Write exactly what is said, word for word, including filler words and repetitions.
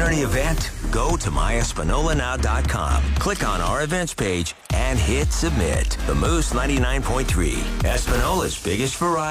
charity event? Go to my espanola now dot com, click on our events page, and hit submit. The Moose ninety-nine point three, Espanola's biggest variety.